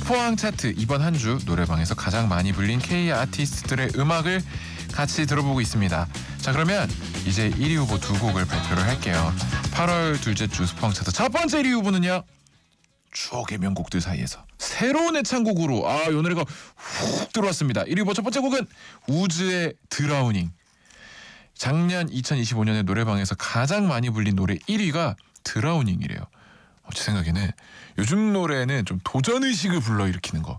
슈퍼왕 차트 이번 한 주 노래방에서 가장 많이 불린 K 아티스트들의 음악을 같이 들어보고 있습니다. 자, 그러면 이제 1위 후보 두 곡을 발표를 할게요. 8월 둘째 주 슈퍼왕 차트 첫 번째 1위 후보는요. 추억의 명곡들 사이에서 새로운 애창곡으로 이 노래가 훅 들어왔습니다. 1위 후보 첫 번째 곡은 우즈의 드라우닝. 작년 2025년에 노래방에서 가장 많이 불린 노래 1위가 드라우닝이래요. 제 생각에는 요즘 노래는 좀 도전의식을 불러일으키는 거,